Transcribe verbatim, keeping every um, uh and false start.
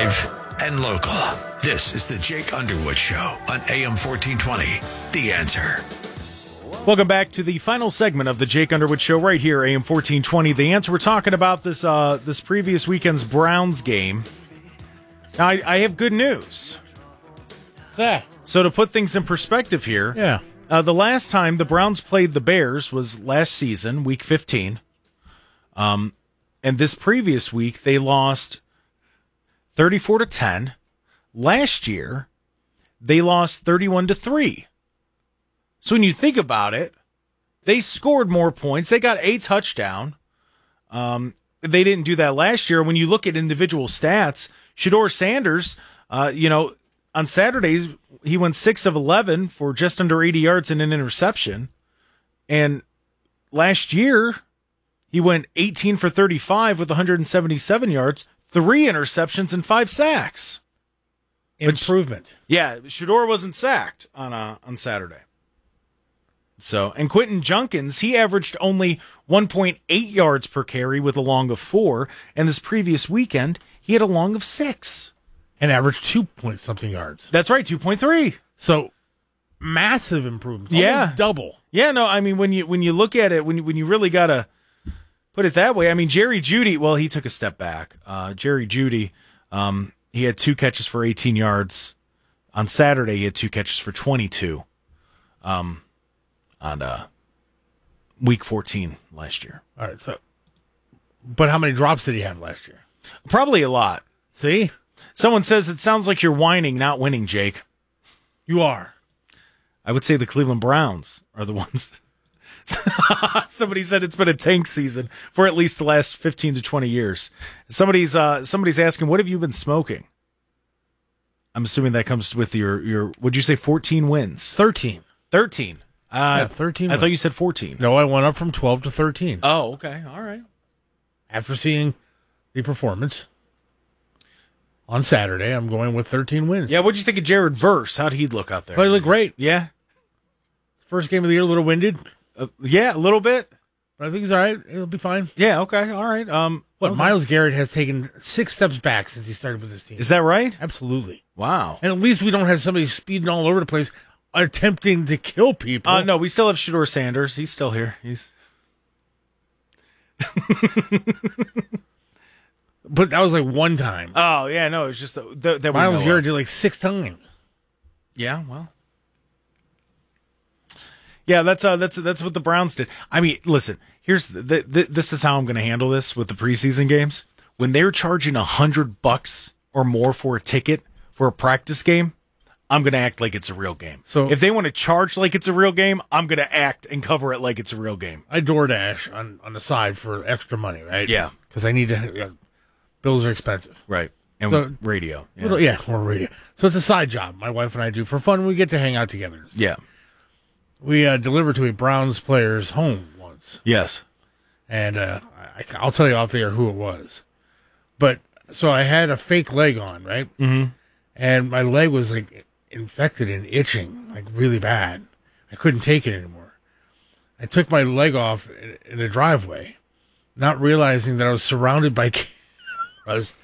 Live and local. This is the Jake Underwood Show on A M fourteen twenty. The Answer. Welcome back to the final segment of the Jake Underwood Show right here, A M fourteen twenty. The Answer. We're talking about this uh, this previous weekend's Browns game. Now, I, I have good news. Yeah. So to put things in perspective here, Yeah. uh, the last time the Browns played the Bears was last season, week fifteen. Um, and this previous week, they lost thirty-four to ten. Last year, they lost thirty-one to three. So when you think about it, they scored more points. They got a touchdown. Um, they didn't do that last year. When you look at individual stats, Shedeur Sanders, uh, you know, on Saturdays, he went six of eleven for just under eighty yards and an interception. And last year, he went eighteen for thirty-five with one hundred seventy-seven yards, three interceptions, and five sacks. Improvement. Which, yeah, Shedeur wasn't sacked on uh, on Saturday. So, and Quentin Junkins, he averaged only one point eight yards per carry with a long of four. And this previous weekend, he had a long of six. And averaged two point something yards. That's right, two point three. So, massive improvement. Yeah. Almost double. Yeah, no, I mean, when you when you look at it, when you, when you really got to put it that way, I mean, Jerry Jeudy, well, he took a step back. Uh, Jerry Jeudy, um, he had two catches for eighteen yards. On Saturday, he had two catches for twenty-two. Um. On uh, week fourteen last year. All right, so, but how many drops did he have last year? Probably a lot. See? Someone says it sounds like you're whining, not winning, Jake. You are. I would say the Cleveland Browns are the ones. Somebody said it's been a tank season for at least the last fifteen to twenty years. Somebody's uh, somebody's asking, what have you been smoking? I'm assuming that comes with your, your would you say fourteen wins? thirteen. thirteen. Uh, yeah, thirteen. I wins. thought you said fourteen. No, I went up from twelve to thirteen. Oh, okay. All right. After seeing the performance on Saturday, I'm going with thirteen wins. Yeah, what'd you think of Jared Verse? How'd he look out there? He looked great. Yeah. First game of the year, a little winded. Uh, yeah, a little bit. But I think he's all right. He'll be fine. Yeah, okay. All right. Um, What, okay. Myles Garrett has taken six steps back since he started with his team. Is that right? Absolutely. Wow. And at least we don't have somebody speeding all over the place attempting to kill people. Uh, no, we still have Shedeur Sanders. He's still here. He's. But that was like one time. Oh yeah, no, it's just that, that we Myles know Garrett of. did like six times. Yeah, well. Yeah, that's uh, that's that's what the Browns did. I mean, listen. Here's the, the, the this is how I'm going to handle this with the preseason games. When they're charging a hundred bucks or more for a ticket for a practice game, I'm going to act like it's a real game. So if they want to charge like it's a real game, I'm going to act and cover it like it's a real game. I DoorDash on, on the side for extra money, right? Yeah. Because I need to, yeah, bills are expensive. Right. And So- radio. Yeah. Little, yeah, or radio. So it's a side job my wife and I do for fun. We get to hang out together. Yeah. We uh, delivered to a Browns player's home once. Yes. And uh, I, I'll tell you off the air who it was. But so I had a fake leg on, right? Mm-hmm. And my leg was like infected and itching, like really bad. I couldn't take it anymore. I took my leg off in, in the driveway, not realizing that I was surrounded by cameras